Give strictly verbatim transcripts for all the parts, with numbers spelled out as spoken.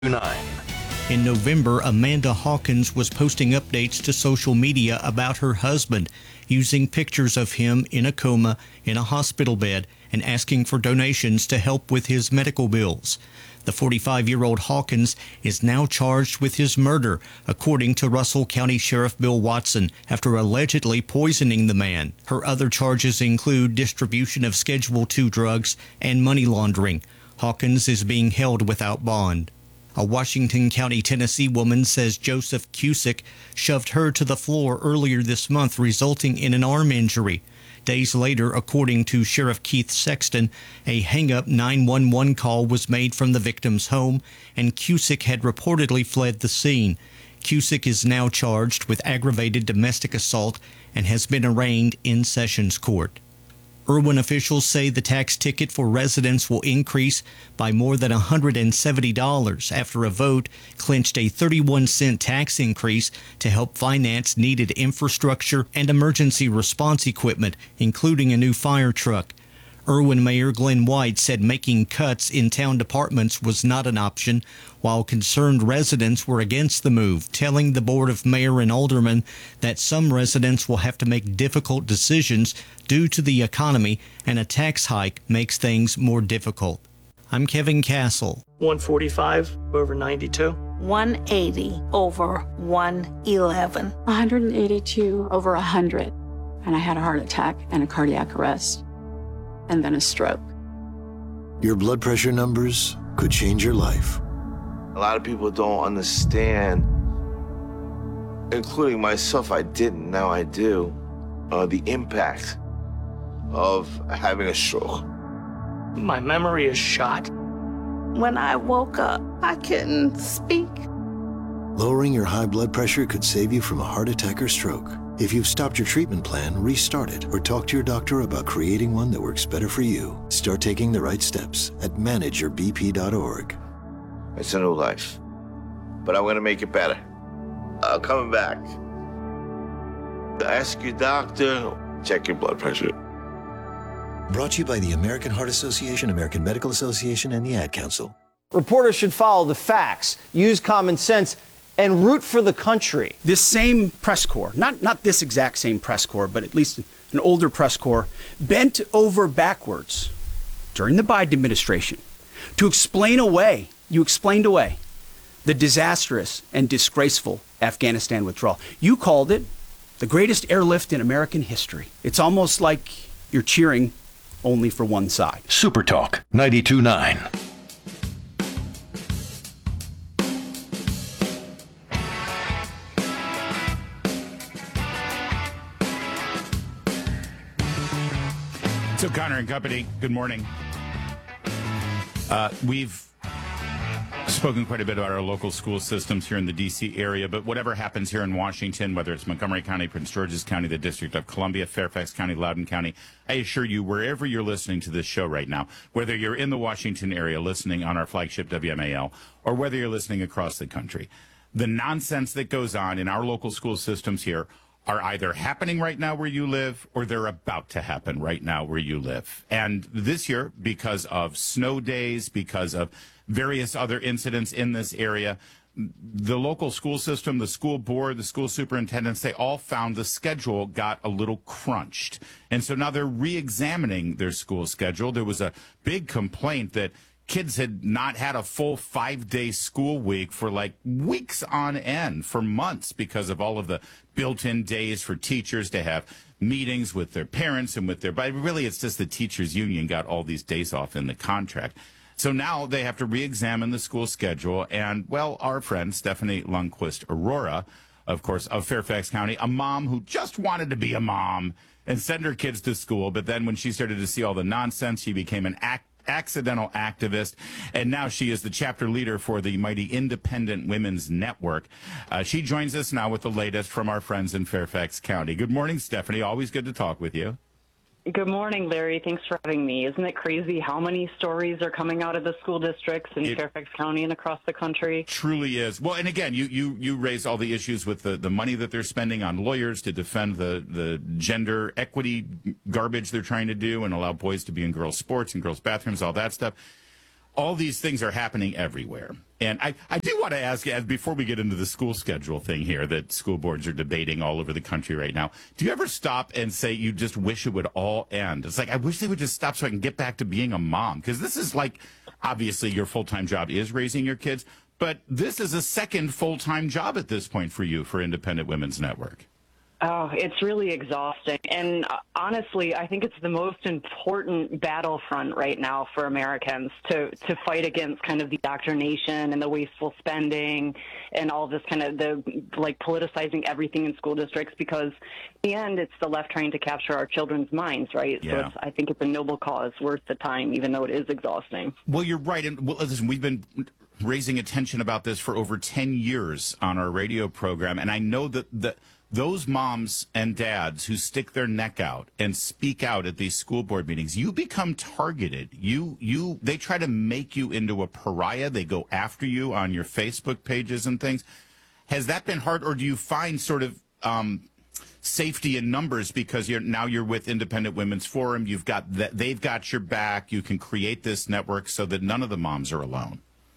nine. In November, Amanda Hawkins was posting updates to social media about her husband, using pictures of him in a coma in a hospital bed and asking for donations to help with his medical bills. The forty-five-year-old Hawkins is now charged with his murder, according to Russell County Sheriff Bill Watson, after allegedly poisoning the man. Her other charges include distribution of Schedule two drugs and money laundering. Hawkins is being held without bond. A Washington County, Tennessee woman says Joseph Cusick shoved her to the floor earlier this month, resulting in an arm injury. Days later, according to Sheriff Keith Sexton, a hang-up nine one one call was made from the victim's home, and Cusick had reportedly fled the scene. Cusick is now charged with aggravated domestic assault and has been arraigned in Sessions Court. Irwin officials say the tax ticket for residents will increase by more than one hundred seventy dollars after a vote clinched a thirty-one cent tax increase to help finance needed infrastructure and emergency response equipment, including a new fire truck. Irwin Mayor Glenn White said making cuts in town departments was not an option, while concerned residents were against the move, telling the Board of Mayor and Aldermen that some residents will have to make difficult decisions due to the economy, and a tax hike makes things more difficult. I'm Kevin Castle. one forty-five over ninety-two. one eighty over one eleven. one hundred eighty-two over one hundred. And I had a heart attack and a cardiac arrest. And then a stroke. Your blood pressure numbers could change your life. A lot of people don't understand, including myself. I didn't, now I do, uh, the impact of having a stroke. My memory is shot. When I woke up, I couldn't speak. Lowering your high blood pressure could save you from a heart attack or stroke. If you've stopped your treatment plan, restart it or talk to your doctor about creating one that works better for you. Start taking the right steps at manage your b p dot org. It's a new life, but I'm gonna make it better. I'm coming back. Ask your doctor, check your blood pressure. Brought to you by the American Heart Association, American Medical Association, and the Ad Council. Reporters should follow the facts, use common sense, and root for the country. This same press corps, not, not this exact same press corps, but at least an older press corps, bent over backwards during the Biden administration to explain away, you explained away, the disastrous and disgraceful Afghanistan withdrawal. You called it the greatest airlift in American history. It's almost like you're cheering only for one side. Super Talk ninety-two point nine. So Connor and Company, good morning. Uh, we've spoken quite a bit about our local school systems here in the D C area, but whatever happens here in Washington, whether it's Montgomery County, Prince George's County, the District of Columbia, Fairfax County, Loudoun County, I assure you, wherever you're listening to this show right now, whether you're in the Washington area listening on our flagship W M A L, or whether you're listening across the country, the nonsense that goes on in our local school systems here are either happening right now where you live or they're about to happen right now where you live. And this year, because of snow days, because of various other incidents in this area, the local school system, the school board, the school superintendents, they all found the schedule got a little crunched. And so now they're re-examining their school schedule. There was a big complaint that kids had not had a full five-day school week for like weeks on end, for months, because of all of the built-in days for teachers to have meetings with their parents and with their, but really it's just the teachers union got all these days off in the contract. So now they have to re-examine the school schedule. And, well, our friend Stephanie Lundquist Aurora, of course, of Fairfax County, a mom who just wanted to be a mom and send her kids to school. But then when she started to see all the nonsense, she became an act accidental activist, and now she is the chapter leader for the mighty Independent Women's Network. Uh, she joins us now with the latest from our friends in Fairfax County. Good morning, Stephanie. Always good to talk with you. Good morning, Larry. Thanks for having me. Isn't it crazy how many stories are coming out of the school districts in it Fairfax County and across the country? Truly is. Well, and again, you you you raise all the issues with the, the money that they're spending on lawyers to defend the, the gender equity garbage they're trying to do and allow boys to be in girls' sports and girls' bathrooms, all that stuff. all these things are happening everywhere. And I, I do want to ask, as before we get into the school schedule thing here that school boards are debating all over the country right now, do you ever stop and say you just wish it would all end? It's like, I wish they would just stop so I can get back to being a mom. Because this is like, obviously your full-time job is raising your kids, but this is a second full-time job at this point for you for Independent Women's Network. Oh, it's really exhausting. And uh, honestly, I think it's the most important battlefront right now for Americans to, to fight against kind of the indoctrination and the wasteful spending and all this kind of the like politicizing everything in school districts, because in the end, it's the left trying to capture our children's minds, right? Yeah. So it's, I think it's a noble cause worth the time, even though it is exhausting. Well, you're right. And well, listen, we've been raising attention about this for over ten years on our radio program. And I know that the those moms and dads who stick their neck out and speak out at these school board meetings, you become targeted. You, you, they try to make you into a pariah. They go after you on your Facebook pages and things. Has that been hard, or do you find sort of um, safety in numbers because you're now you're with Independent Women's Forum? You've got that, they've got your back. You can create this network so that none of the moms are alone.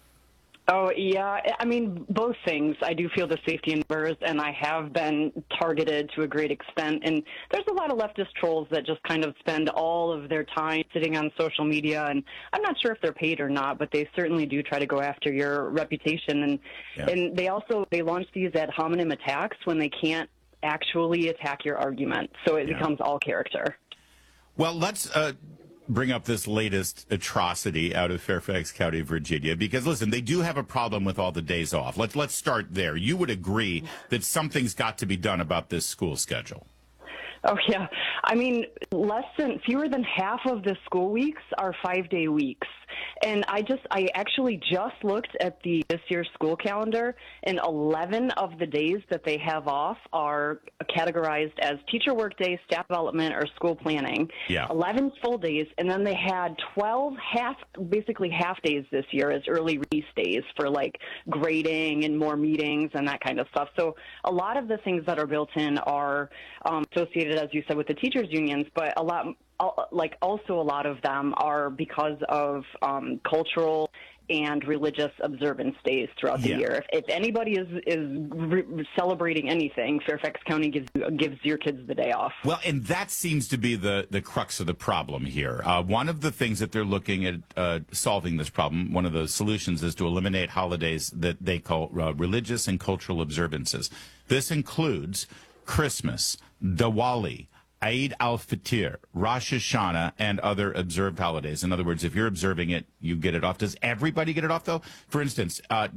Oh, yeah. I mean, both things. I do feel the safety in numbers, and I have been targeted to a great extent. And there's a lot of leftist trolls that just kind of spend all of their time sitting on social media. And I'm not sure if they're paid or not, but they certainly do try to go after your reputation. And yeah. and they also they launch these ad hominem attacks when they can't actually attack your argument. So it yeah. becomes all character. Well, let's uh, bring up this latest atrocity out of Fairfax County, Virginia, because listen, they do have a problem with all the days off. Let's let's start there. You would agree that something's got to be done about this school schedule. Oh, yeah. I mean, less than, fewer than half of the school weeks are five-day weeks. And I just, I actually just looked at the this year's school calendar, and eleven of the days that they have off are categorized as teacher work days, staff development, or school planning. Yeah. eleven full days, and then they had twelve half, basically half days this year as early release days for like grading and more meetings and that kind of stuff. So a lot of the things that are built in are um, associated, as you said, with the teachers unions, but a lot, like also a lot of them are because of um, cultural and religious observance days throughout the yeah. year. If, if anybody is is re- celebrating anything, Fairfax County gives gives your kids the day off. Well, and that seems to be the, the crux of the problem here. Uh, one of the things that they're looking at uh, solving this problem, one of the solutions is to eliminate holidays that they call uh, religious and cultural observances. This includes Christmas, Diwali, Eid al-Fitr, Rosh Hashanah, and other observed holidays. In other words, if you're observing it, you get it off. Does everybody get it off, though? For instance, uh,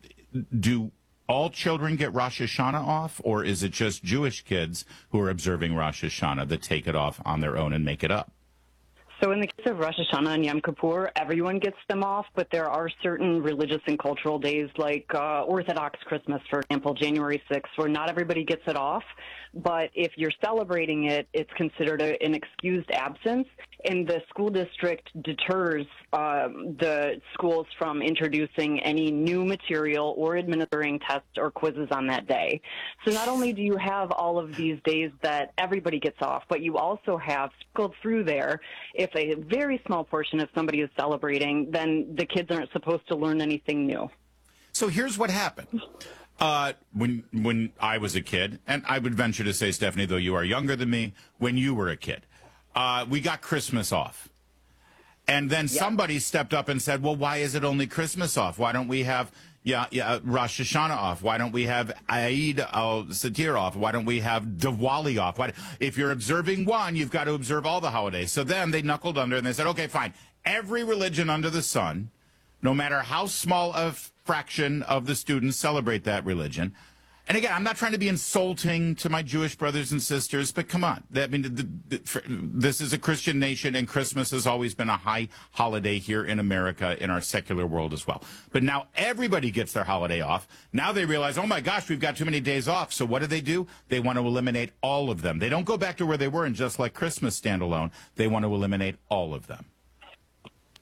do all children get Rosh Hashanah off, or is it just Jewish kids who are observing Rosh Hashanah that take it off on their own and make it up? So in the case of Rosh Hashanah and Yom Kippur, everyone gets them off, but there are certain religious and cultural days like uh, Orthodox Christmas, for example, January sixth, where not everybody gets it off. But if you're celebrating it, it's considered a, an excused absence, and the school district deters um, the schools from introducing any new material or administering tests or quizzes on that day. So not only do you have all of these days that everybody gets off, but you also have sprinkled through there, if a very small portion of somebody is celebrating, then the kids aren't supposed to learn anything new. So here's what happened. Uh, when when I was a kid, and I would venture to say, Stephanie, though you are younger than me, when you were a kid, uh, we got Christmas off. And then yeah. somebody stepped up and said, well, why is it only Christmas off? Why don't we have yeah, yeah, Rosh Hashanah off? Why don't we have Eid al-Fitr off? Why don't we have Diwali off? Why, if you're observing one, you've got to observe all the holidays. So then they knuckled under and they said, okay, fine. Every religion under the sun, no matter how small a fraction of the students celebrate that religion. And again, I'm not trying to be insulting to my Jewish brothers and sisters, but come on. I mean, the, the, this is a Christian nation, and Christmas has always been a high holiday here in America, in our secular world as well. But now everybody gets their holiday off. Now they realize, oh my gosh, we've got too many days off. So what do they do? They want to eliminate all of them. They don't go back to where they were and just like Christmas standalone. They want to eliminate all of them.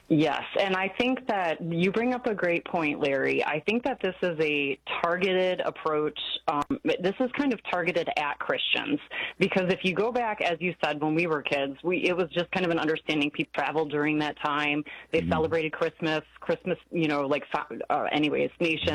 Yes, and I think that you bring up a great point, Larry. I think that this is a targeted approach. Um, this is kind of targeted at Christians because if you go back, as you said, when we were kids, we it was just kind of an understanding. People traveled during that time. They mm-hmm. celebrated Christmas, Christmas, you know, like uh, anyways, nation.